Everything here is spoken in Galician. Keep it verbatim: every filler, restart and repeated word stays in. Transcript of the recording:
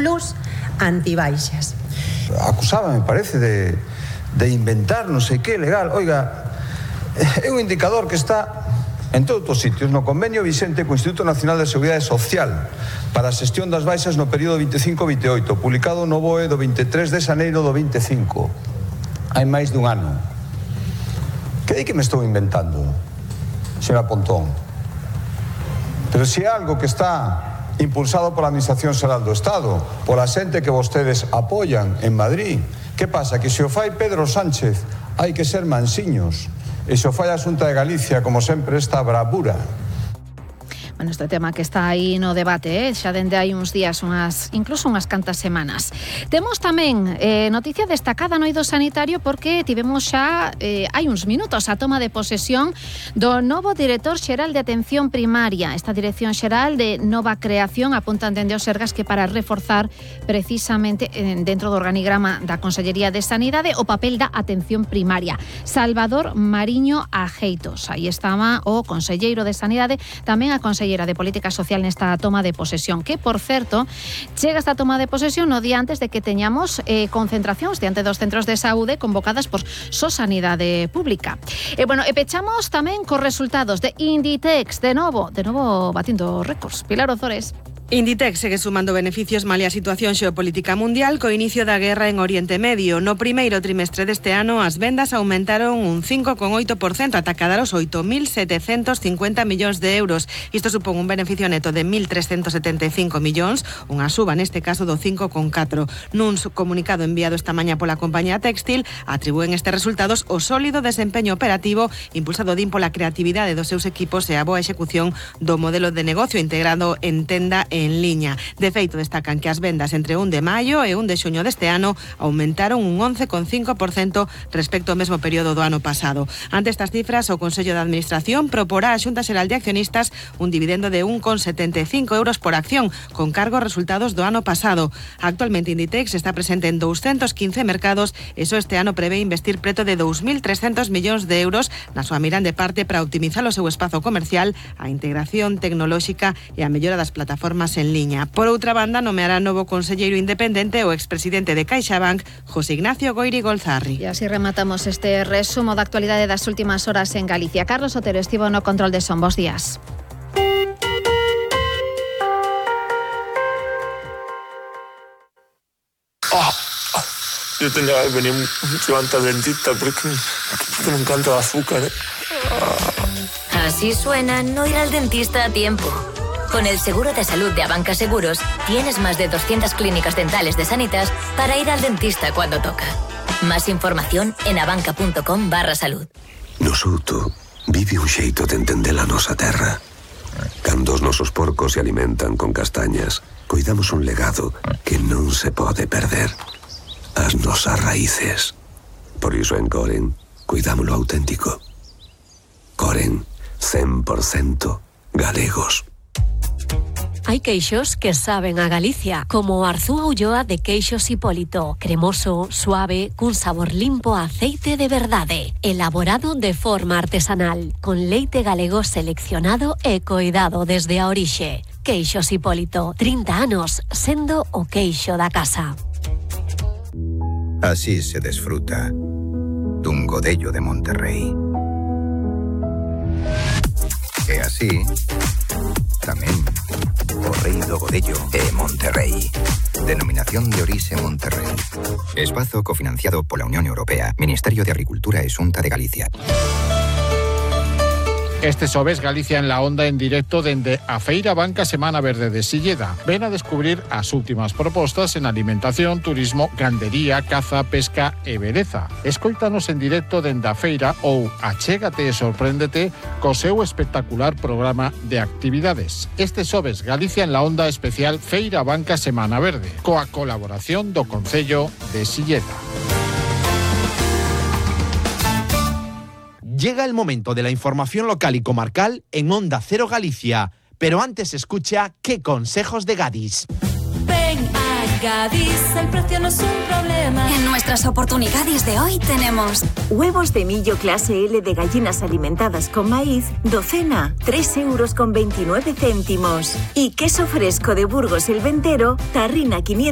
plus antibaixas. Acusaba, me parece, de, de inventar non sei que legal. Oiga, é un indicador que está en todos os sitios, no convenio vixente co Instituto Nacional de Seguridade Social para a xestión das baixas no período veinticinco veintioito, publicado no B O E do veintitrés de xaneiro do veinticinco. Hai máis dun ano. Que di que me estou inventando, señora Pontón? Pero se é algo que está impulsado pola Administración Xeral do Estado, pola xente que vostedes apoian en Madrid, que pasa? Que se o fai Pedro Sánchez hai que ser mansiños, e se o fai a Xunta de Galicia, como sempre, esta bravura. Bueno, este tema que está aí no debate, eh? xa dende hai uns días, unhas, incluso unhas cantas semanas. Temos tamén eh, noticia destacada no eido sanitario porque tivemos xa eh, hai uns minutos a toma de posesión do novo director xeral de atención primaria. Esta dirección xeral de nova creación apuntan dende os Sergas que para reforzar precisamente eh, dentro do organigrama da Consellería de Sanidade o papel da atención primaria. Salvador Mariño Ajeitos. Aí estaba o conselleiro de Sanidade, tamén a conselleira de Política Social nesta toma de posesión, que, por certo, chega esta toma de posesión no día antes de que teñamos eh, concentracións diante dos centros de saúde convocadas por So Sanidade Pública. E, bueno, e pechamos tamén cos resultados de Inditex, de novo, de novo batindo récords. Pilar Ozores. Inditex segue sumando beneficios malia a situación xeopolítica mundial co inicio da guerra en Oriente Medio. No primeiro trimestre deste ano as vendas aumentaron un cinco coma oito por cento ata cadar os oito mil setecentos cincuenta millóns de euros. Isto supón un beneficio neto de mil trescentos setenta e cinco millóns, unha suba neste caso do cinco coma catro. Nun comunicado enviado esta mañá pola compañía Textil, atribúen estes resultados o sólido desempeño operativo impulsado din pola creatividade dos seus equipos e a boa execución do modelo de negocio integrado en tenda e en liña. De feito, destacan que as vendas entre un de maio e un de xuño deste ano aumentaron un once coma cinco por cento respecto ao mesmo período do ano pasado. Ante estas cifras, o Consello de Administración proporá á Xunta Xeral de Accionistas un dividendo de un coma setenta e cinco euros por acción, con cargo aos resultados do ano pasado. Actualmente, Inditex está presente en doscientos quince mercados e só este ano prevé investir preto de dous mil trescentos millóns de euros na súa mirande parte para optimizar o seu espazo comercial, a integración tecnolóxica e a mellora das plataformas en liña. Por outra banda, nomeará novo conselleiro independente o expresidente de CaixaBank, José Ignacio Goiri Golzarri. E así rematamos este resumo da actualidade das últimas horas en Galicia. Carlos Otero estivo no control de son. Bos días. Oh, yo tenía que venir mucho antes al dentista porque, porque me encanta el azúcar. ¿eh? Oh. Así suena no ir al dentista a tiempo. Con el seguro de salud de Abanca Seguros, tienes más de doscientas clínicas dentales de Sanitas para ir al dentista cuando toca. Más información en abanca.com barra salud. Nosuto vive un xeito de entender a nosa terra. Cando os nosos porcos se alimentan con castañas, coidamos un legado que non se pode perder. As nosas raíces. Por iso en Coren, cuidámoslo auténtico. Coren, cen por cento galegos. Hai queixos que saben a Galicia, como o Arzúa Ulloa de Queixos Hipólito. Cremoso, suave, cun sabor limpo a aceite de verdade. Elaborado de forma artesanal, con leite galego seleccionado e coidado desde a orixe. Queixos Hipólito, trinta anos sendo o queixo da casa. Así se desfruta dun godello de Monterrey. E así tamén o rei do godello é Monterrey. Denominación de orixe Monterrey. Espazo cofinanciado pola Unión Europea, Ministerio de Agricultura e Xunta de Galicia. Este xoves Galicia en la onda en directo dende a Feira Banca Semana Verde de Silleda. Ven a descubrir as últimas propostas en alimentación, turismo, gandería, caza, pesca e beleza. Escoítanos en directo dende a feira ou achégate e sorpréndete co seu espectacular programa de actividades. Este xoves Galicia en la onda especial Feira Banca Semana Verde, coa colaboración do Concello de Silleda. Llega el momento de la información local y comarcal en Onda Cero Galicia, pero antes escucha qué consejos de Gadis. Ven a Gadis, el precio no es un problema. En nuestras oportunidades de hoy tenemos huevos de millo clase L de gallinas alimentadas con maíz, docena, tres euros con veintinueve céntimos. Y queso fresco de Burgos el Ventero, tarrina quinientos.